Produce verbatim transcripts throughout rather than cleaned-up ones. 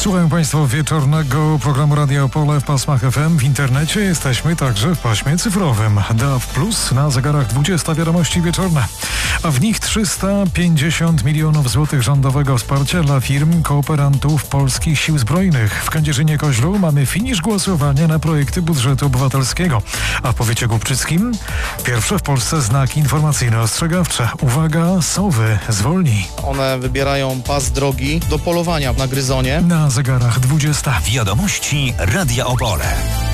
Słuchają Państwo wieczornego programu Radia Opole w pasmach F M. W internecie jesteśmy także w paśmie cyfrowym. D A B plus, na zegarach dwudziesta wiadomości wieczorne, a w nich trzysta pięćdziesiąt milionów złotych rządowego wsparcia dla firm kooperantów polskich sił zbrojnych. W Kędzierzynie-Koźlu mamy finisz głosowania na projekty budżetu obywatelskiego, a w powiecie głubczyckim pierwsze w Polsce znaki informacyjne ostrzegawcze. Uwaga, sowy, zwolnij. One wybierają pas drogi do polowania na gryzonie. Na zegarach dwudziesta. Wiadomości Radia Opole.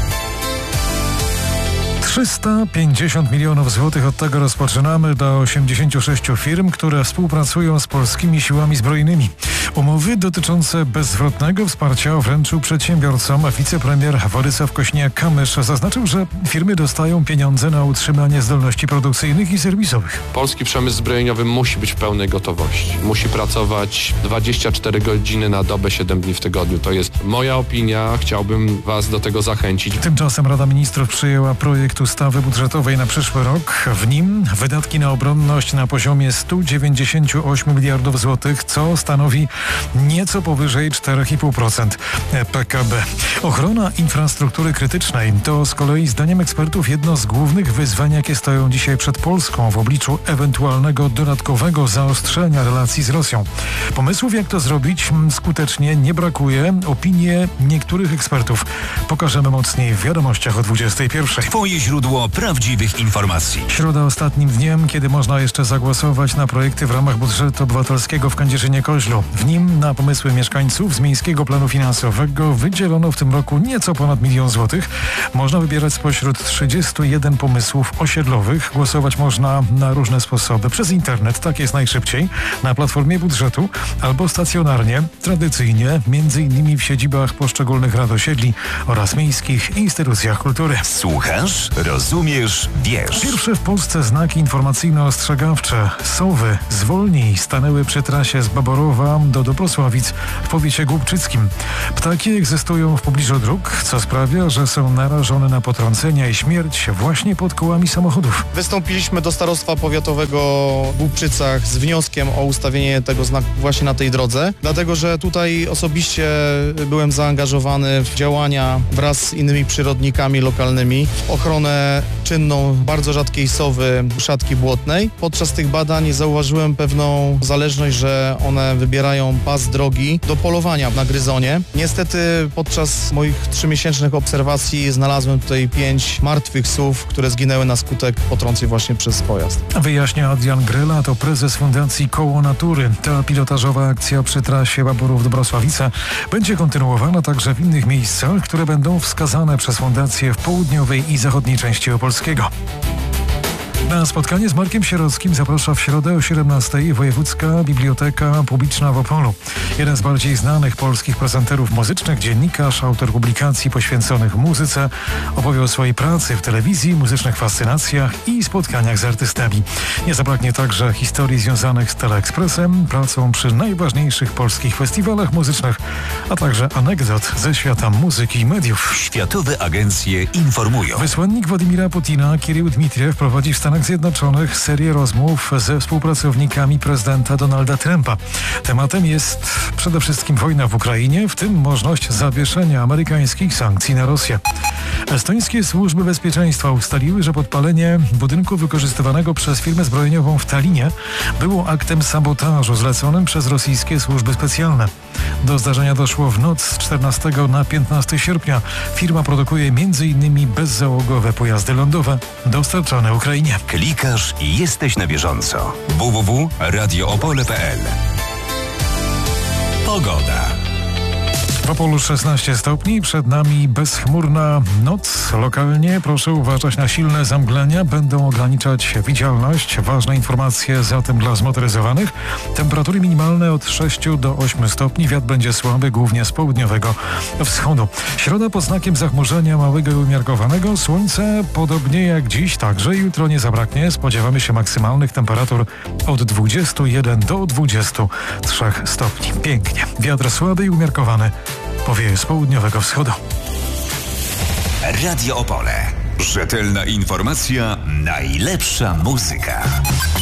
trzysta pięćdziesiąt milionów złotych, od tego rozpoczynamy, dla osiemdziesięciu sześciu firm, które współpracują z polskimi siłami zbrojnymi. Umowy dotyczące bezzwrotnego wsparcia wręczył przedsiębiorcom, a wicepremier Władysław Kośniak-Kamysz zaznaczył, że firmy dostają pieniądze na utrzymanie zdolności produkcyjnych i serwisowych. Polski przemysł zbrojeniowy musi być w pełnej gotowości. Musi pracować dwadzieścia cztery godziny na dobę, siedem dni w tygodniu. To jest moja opinia. Chciałbym Was do tego zachęcić. Tymczasem Rada Ministrów przyjęła projekt ustawy budżetowej na przyszły rok. W nim wydatki na obronność na poziomie stu dziewięćdziesięciu ośmiu miliardów złotych, co stanowi nieco powyżej cztery i pół procent P K B. Ochrona infrastruktury krytycznej to z kolei zdaniem ekspertów jedno z głównych wyzwań, jakie stoją dzisiaj przed Polską w obliczu ewentualnego dodatkowego zaostrzenia relacji z Rosją. Pomysłów, jak to zrobić skutecznie, nie brakuje. Opinie niektórych ekspertów pokażemy mocniej w wiadomościach o dwudziestej pierwszej. Twoje źródło prawdziwych informacji. Środa ostatnim dniem, kiedy można jeszcze zagłosować na projekty w ramach budżetu obywatelskiego w Kędzierzynie-Koźlu. W nim na pomysły mieszkańców z Miejskiego Planu Finansowego wydzielono w tym roku nieco ponad milion złotych. Można wybierać spośród trzydziestu jeden pomysłów osiedlowych. Głosować można na różne sposoby. Przez internet, tak jest najszybciej, na platformie budżetu albo stacjonarnie, tradycyjnie, między innymi w siedzibach poszczególnych rad osiedli oraz miejskich instytucjach kultury. Słuchasz, rozumiesz, wiesz. Pierwsze w Polsce znaki informacyjno-ostrzegawcze. Sowy, zwolnij, stanęły przy trasie z Baborowa do Dobrosławic w powiecie głubczyckim. Ptaki egzystują w pobliżu dróg, co sprawia, że są narażone na potrącenia i śmierć właśnie pod kołami samochodów. Wystąpiliśmy do Starostwa Powiatowego w Głubczycach z wnioskiem o ustawienie tego znaku właśnie na tej drodze, dlatego że tutaj osobiście byłem zaangażowany w działania wraz z innymi przyrodnikami lokalnymi w ochronę czynną bardzo rzadkiej sowy szatki błotnej. Podczas tych badań zauważyłem pewną zależność, że one wybierają pas drogi do polowania na gryzonie. Niestety podczas moich trzymiesięcznych obserwacji znalazłem tutaj pięć martwych sów, które zginęły na skutek potrąceń właśnie przez pojazd. Wyjaśnia Adrian Gryla, to prezes Fundacji Koło Natury. Ta pilotażowa akcja przy trasie Baborów-Dobrosławice będzie kontynuowana także w innych miejscach, które będą wskazane przez Fundację w południowej i zachodniej części Opolskiego. Na spotkanie z Markiem Sierockim zaprasza w środę o siedemnastej Wojewódzka Biblioteka Publiczna w Opolu. Jeden z bardziej znanych polskich prezenterów muzycznych, dziennikarz, autor publikacji poświęconych muzyce, opowie o swojej pracy w telewizji, muzycznych fascynacjach i spotkaniach z artystami. Nie zabraknie także historii związanych z Teleekspresem, pracą przy najważniejszych polskich festiwalach muzycznych, a także anegdot ze świata muzyki i mediów. Światowe agencje informują. Wysłannik Władimira Putina, Kirył Dmitriew, prowadzi w Stanach Zjednoczonych serię rozmów ze współpracownikami prezydenta Donalda Trumpa. Tematem jest przede wszystkim wojna w Ukrainie, w tym możliwość zawieszenia amerykańskich sankcji na Rosję. Estońskie służby bezpieczeństwa ustaliły, że podpalenie budynku wykorzystywanego przez firmę zbrojeniową w Tallinie było aktem sabotażu zleconym przez rosyjskie służby specjalne. Do zdarzenia doszło w noc z czternastego na piętnastego sierpnia. Firma produkuje m in bezzałogowe pojazdy lądowe dostarczane Ukrainie. Klikasz i jesteś na bieżąco. w w w kropka radio opole kropka p l. Pogoda. W Opolu szesnaście stopni, przed nami bezchmurna noc. Lokalnie proszę uważać na silne zamglenia, będą ograniczać widzialność. Ważne informacje zatem dla zmotoryzowanych. Temperatury minimalne od sześciu do ośmiu stopni, wiatr będzie słaby, głównie z południowego wschodu. Środa pod znakiem zachmurzenia małego i umiarkowanego. Słońce podobnie jak dziś, także jutro nie zabraknie. Spodziewamy się maksymalnych temperatur od dwudziestu jeden do dwudziestu trzech stopni. Pięknie. Wiatr słaby i umiarkowany powieje z południowego wschodu. Radio Opole. Rzetelna informacja, najlepsza muzyka.